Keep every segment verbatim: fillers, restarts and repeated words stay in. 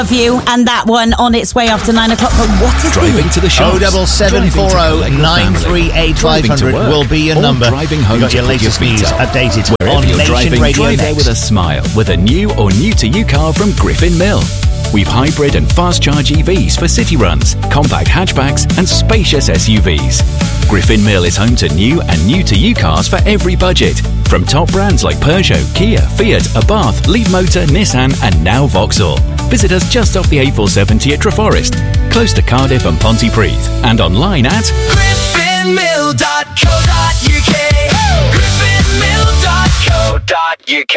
You and that one on its way after nine o'clock. But what is driving it? to the shops? Oh, double seven four zero nine three eight five hundred will be your or number. Driving home you got to your latest news updated Wherever on you're Nation driving, Radio drive there next. with a smile with a new or new to you car from Griffin Mill. We've hybrid and fast charge E Vs for city runs, compact hatchbacks and spacious S U Vs. Griffin Mill is home to new and new to you cars for every budget, from top brands like Peugeot, Kia, Fiat, Abarth, Leapmotor, Nissan and now Vauxhall. Visit us just off the A four seventy at Treforest, close to Cardiff and Pontypridd, and online at griffin mill dot co dot uk. griffin mill dot co dot uk.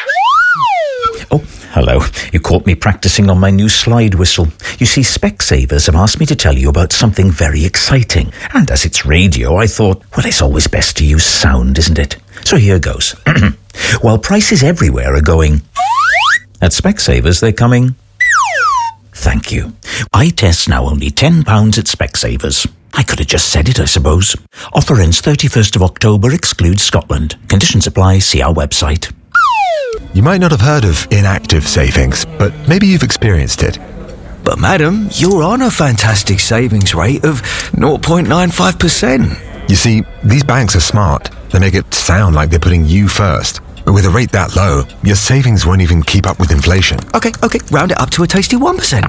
Oh, hello. You caught me practicing on my new slide whistle. You see, Specsavers have asked me to tell you about something very exciting. And as it's radio, I thought, well, it's always best to use sound, isn't it? So here goes. While prices everywhere are going, at Specsavers they're coming. Thank you. Eye tests now only ten pounds at Specsavers. I could have just said it, I suppose. Offer ends thirty-first of October, excludes Scotland. Conditions apply, see our website. You might not have heard of inactive savings, but maybe you've experienced it. But madam, you're on a fantastic savings rate of zero point nine five percent. You see, these banks are smart. They make it sound like they're putting you first. But with a rate that low, your savings won't even keep up with inflation. Okay, okay, round it up to a tasty one percent.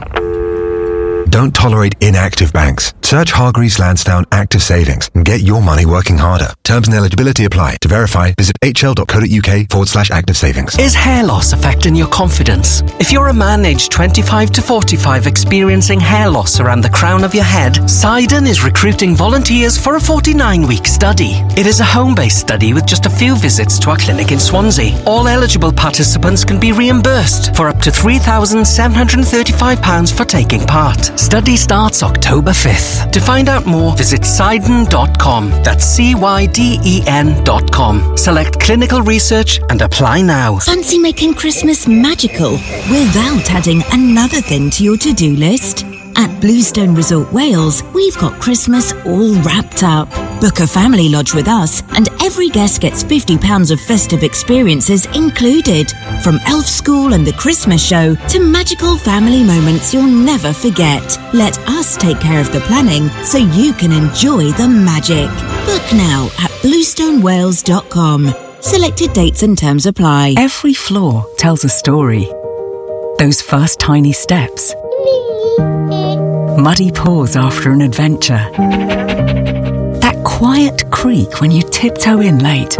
Don't tolerate inactive banks. Search Hargreaves Lansdown Active Savings and get your money working harder. Terms and eligibility apply. To verify, visit hl.co.uk forward slash active savings. Is hair loss affecting your confidence? If you're a man aged twenty-five to forty-five experiencing hair loss around the crown of your head, Sidon is recruiting volunteers for a forty-nine week study. It is a home-based study with just a few visits to our clinic in Swansea. All eligible participants can be reimbursed for up to three thousand seven hundred thirty-five pounds for taking part. Study starts October fifth. To find out more, visit Sidon dot com. That's C Y D E N dot com. Select clinical research and apply now. Fancy making Christmas magical without adding another thing to your to-do list? At Bluestone Resort Wales, we've got Christmas all wrapped up. Book a family lodge with us and every guest gets fifty pounds of festive experiences included. From Elf School and the Christmas show to magical family moments you'll never forget. Let us take care of the planning so you can enjoy the magic. Book now at bluestone wales dot com. Selected dates and terms apply. Every floor tells a story. Those first tiny steps. Muddy paws after an adventure. That quiet creak when you tiptoe in late.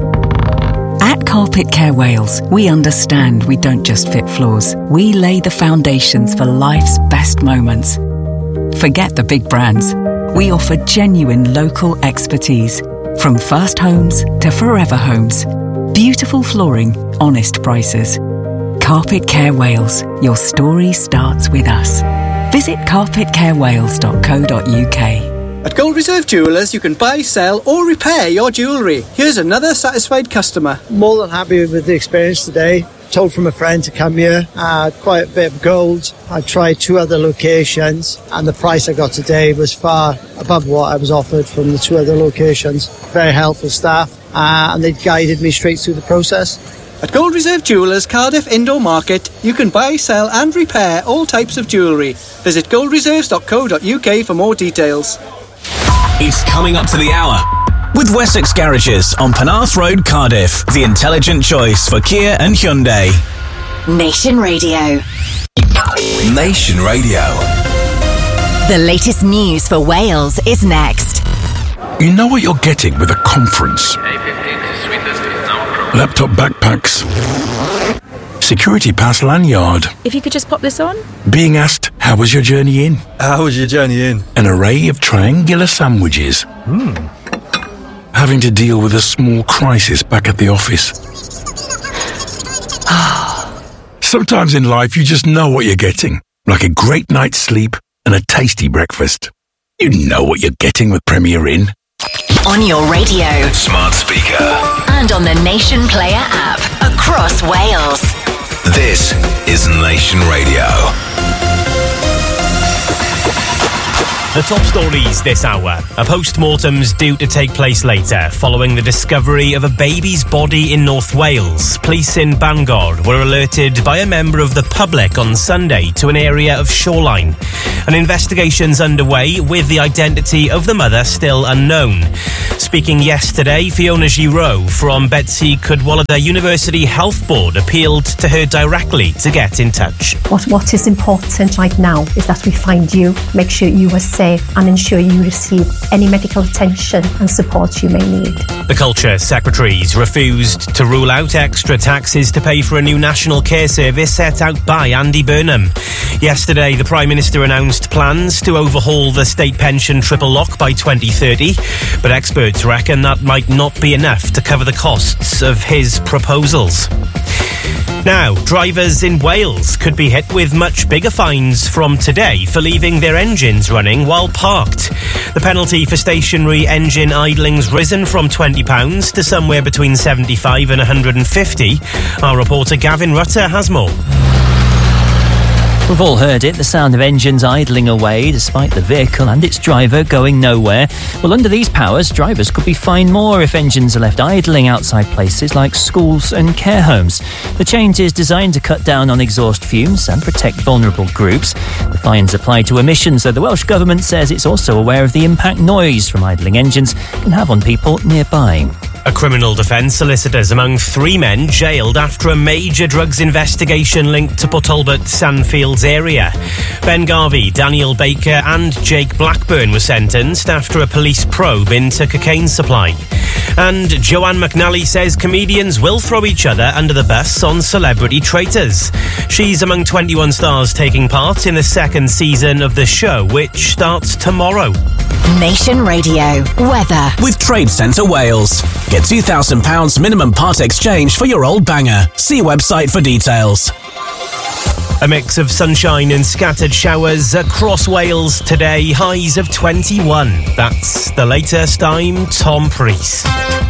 At Carpet Care Wales, we understand we don't just fit floors. We lay the foundations for life's best moments. Forget the big brands. We offer genuine local expertise. From first homes to forever homes. Beautiful flooring, honest prices. Carpet Care Wales. Your story starts with us. Visit carpet care wales dot co dot uk. At Gold Reserve Jewellers, you can buy, sell or repair your jewellery. Here's another satisfied customer. More than happy with the experience today. Told from a friend to come here. I had quite a bit of gold. I tried two other locations and the price I got today was far above what I was offered from the two other locations. Very helpful staff uh, and they guided me straight through the process. At Gold Reserve Jewellers Cardiff Indoor Market, you can buy, sell and repair all types of jewellery. Visit gold reserves dot co dot uk for more details. It's coming up to the hour with Wessex Garages on Penarth Road, Cardiff. The intelligent choice for Kia and Hyundai. Nation Radio. Nation Radio. The latest news for Wales is next. You know what you're getting with a conference. Laptop backpacks. Security pass lanyard. If you could just pop this on. Being asked, how was your journey in? How was your journey in? An array of triangular sandwiches. Hmm. Having to deal with a small crisis back at the office. Sometimes in life you just know what you're getting. Like a great night's sleep and a tasty breakfast. You know what you're getting with Premier Inn. On your radio. Smart speaker. And on the Nation Player app. Across Wales. This is Nation Radio. The top stories this hour. A post-mortem's due to take place later following the discovery of a baby's body in North Wales. Police in Bangor were alerted by a member of the public on Sunday to an area of shoreline. An investigation's underway with the identity of the mother still unknown. Speaking yesterday, Fiona Giraud from Betsy Cadwallader University Health Board appealed to her directly to get in touch. What, what is important right now is that we find you, make sure you are safe and ensure you receive any medical attention and support you may need. The Culture Secretaries refused to rule out extra taxes to pay for a new national care service set out by Andy Burnham. Yesterday, the Prime Minister announced plans to overhaul the state pension triple lock by twenty thirty, but experts reckon that might not be enough to cover the costs of his proposals. Now, drivers in Wales could be hit with much bigger fines from today for leaving their engines running while parked. The penalty for stationary engine idling's risen from twenty pounds to somewhere between seventy-five and one hundred fifty. Our reporter Gavin Rutter has more. We've all heard it, the sound of engines idling away despite the vehicle and its driver going nowhere. Well, under these powers, drivers could be fined more if engines are left idling outside places like schools and care homes. The change is designed to cut down on exhaust fumes and protect vulnerable groups. The fines apply to emissions, though the Welsh Government says it's also aware of the impact noise from idling engines can have on people nearby. A criminal defence solicitor's among three men jailed after a major drugs investigation linked to Port Talbot Sandfields area. Ben Garvey, Daniel Baker and Jake Blackburn were sentenced after a police probe into cocaine supply. And Joanne McNally says comedians will throw each other under the bus on Celebrity Traitors. She's among twenty-one stars taking part in the second season of the show, which starts tomorrow. Nation Radio weather with Trade Centre Wales. Get two thousand pounds minimum part exchange for your old banger. See website for details. A mix of sunshine and scattered showers across Wales today, highs of twenty-one. That's the latest. I'm Tom Priest.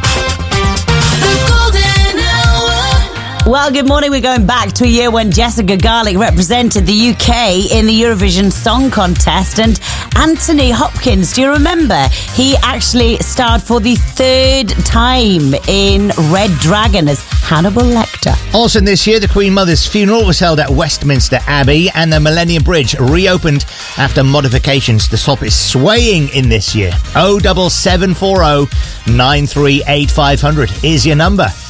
Well, good morning. We're going back to a year when Jessica Garlick represented the U K in the Eurovision Song Contest, and Anthony Hopkins, do you remember? He actually starred for the third time in Red Dragon as Hannibal Lecter. Also this year, the Queen Mother's funeral was held at Westminster Abbey, and the Millennium Bridge reopened after modifications to stop it swaying in this year. oh seven seven four oh nine three eight five hundred is your number.